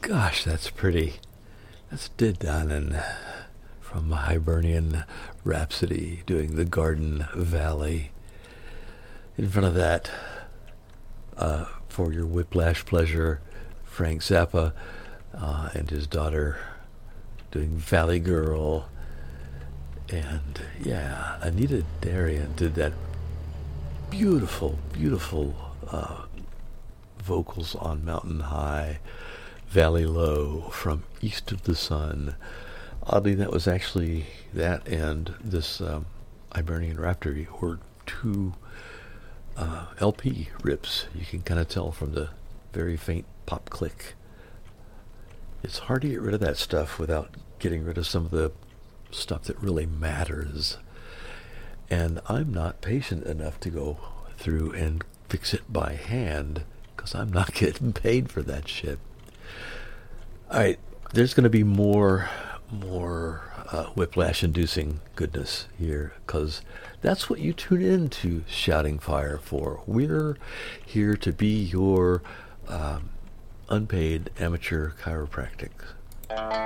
Gosh, that's pretty. That's Did Donnan from Hibernian Rhapsody doing the Garden Valley. In front of that, for your whiplash pleasure, Frank Zappa and his daughter doing Valley Girl. And yeah, Anita Darian did that beautiful, beautiful vocals on Mountain High, Valley Low from East of the Sun. Oddly, that was actually that and this Hibernian Rhapsody were two LP rips. You can kind of tell from the very faint pop click. It's hard to get rid of that stuff without getting rid of some of the stuff that really matters. And I'm not patient enough to go through and fix it by hand because I'm not getting paid for that shit. All right, there's going to be more whiplash-inducing goodness here because that's what you tune in to Shouting Fire for. We're here to be your unpaid amateur chiropractic.